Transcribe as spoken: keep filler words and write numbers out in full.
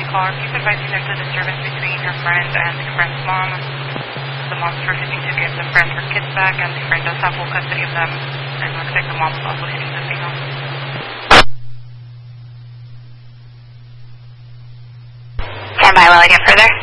caller, please advise you there's a disturbance between her friend and the friend's mom. The mom's refusing to give the friend her kids back, and the friend does have full custody of them. And it looks like the mom is also hitting the female. Stand by while I get further.